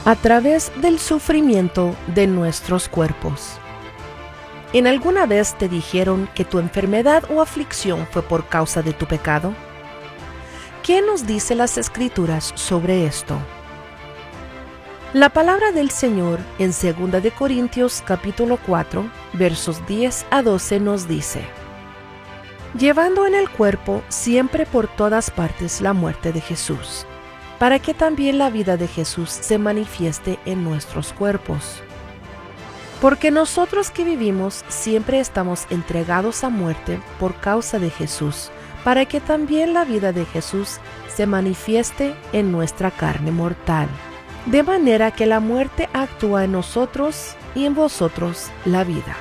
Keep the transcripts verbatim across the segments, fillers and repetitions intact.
a través del sufrimiento de nuestros cuerpos. ¿En alguna vez te dijeron que tu enfermedad o aflicción fue por causa de tu pecado? ¿Qué nos dice las Escrituras sobre esto? La palabra del Señor en segunda de Corintios capítulo cuatro, versos diez a doce nos dice: llevando en el cuerpo siempre por todas partes la muerte de Jesús, para que también la vida de Jesús se manifieste en nuestros cuerpos. Porque nosotros que vivimos siempre estamos entregados a muerte por causa de Jesús, para que también la vida de Jesús se manifieste en nuestra carne mortal. De manera que la muerte actúa en nosotros y en vosotros la vida.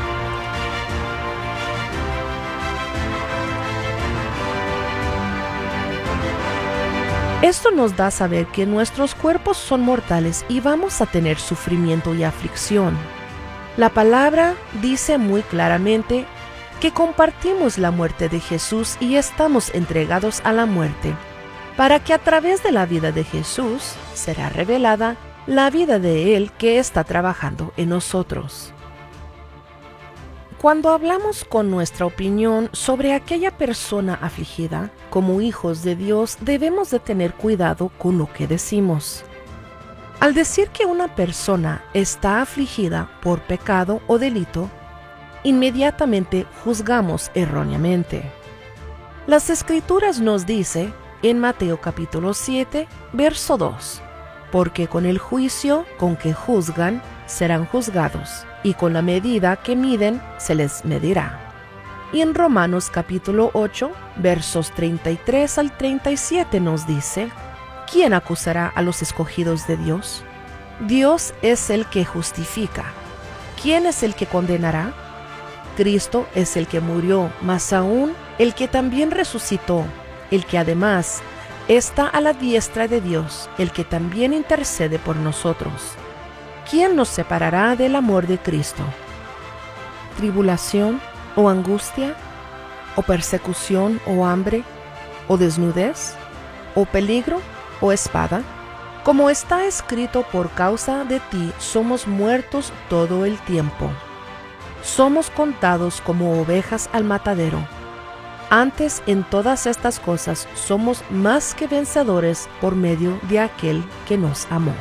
Esto nos da a saber que nuestros cuerpos son mortales y vamos a tener sufrimiento y aflicción. La palabra dice muy claramente que compartimos la muerte de Jesús y estamos entregados a la muerte, para que a través de la vida de Jesús será revelada la vida de Él que está trabajando en nosotros. Cuando hablamos con nuestra opinión sobre aquella persona afligida, como hijos de Dios debemos de tener cuidado con lo que decimos. Al decir que una persona está afligida por pecado o delito, inmediatamente juzgamos erróneamente. Las Escrituras nos dicen en Mateo capítulo siete, verso dos, porque con el juicio con que juzgan serán juzgados, y con la medida que miden se les medirá. Y en Romanos capítulo ocho, versos treinta y tres al treinta y siete nos dice: ¿quién acusará a los escogidos de Dios? Dios es el que justifica. ¿Quién es el que condenará? Cristo es el que murió, más aún el que también resucitó, el que además está a la diestra de Dios, el que también intercede por nosotros. ¿Quién nos separará del amor de Cristo? ¿Tribulación o angustia? ¿O persecución o hambre? ¿O desnudez? ¿O peligro o espada? Como está escrito, por causa de ti somos muertos todo el tiempo. Somos contados como ovejas al matadero. Antes, en todas estas cosas, somos más que vencedores por medio de aquel que nos amó.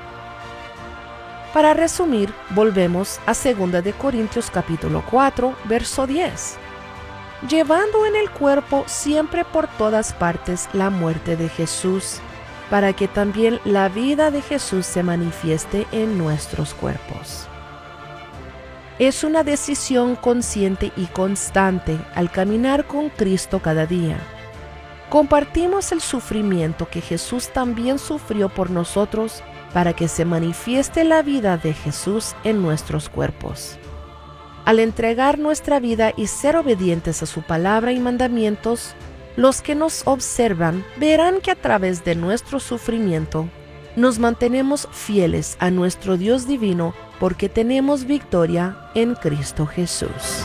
Para resumir, volvemos a segunda de Corintios capítulo cuatro, verso diez. Llevando en el cuerpo siempre por todas partes la muerte de Jesús, para que también la vida de Jesús se manifieste en nuestros cuerpos. Es una decisión consciente y constante al caminar con Cristo cada día. Compartimos el sufrimiento que Jesús también sufrió por nosotros para que se manifieste la vida de Jesús en nuestros cuerpos. Al entregar nuestra vida y ser obedientes a su palabra y mandamientos, los que nos observan verán que a través de nuestro sufrimiento nos mantenemos fieles a nuestro Dios divino, porque tenemos victoria en Cristo Jesús.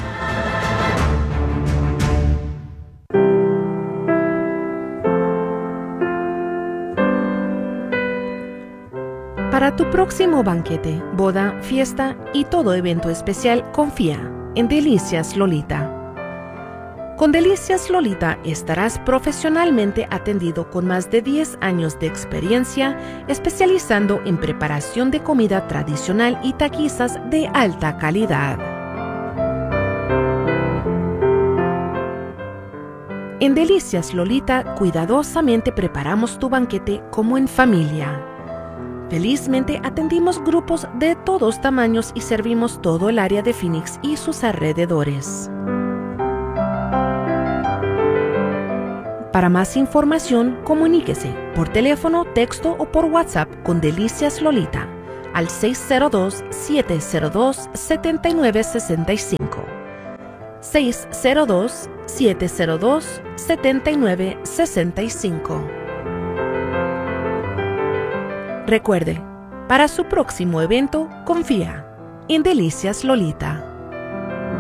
Para tu próximo banquete, boda, fiesta y todo evento especial, confía en Delicias Lolita. Con Delicias Lolita estarás profesionalmente atendido con más de diez años de experiencia, especializando en preparación de comida tradicional y taquizas de alta calidad. En Delicias Lolita, cuidadosamente preparamos tu banquete como en familia. Felizmente atendimos grupos de todos tamaños y servimos todo el área de Phoenix y sus alrededores. Para más información, comuníquese por teléfono, texto o por WhatsApp con Delicias Lolita al seis cero dos, siete cero dos, siete nueve seis cinco. seis cero dos, siete cero dos, siete nueve seis cinco. Recuerde, para su próximo evento, confía en Delicias Lolita.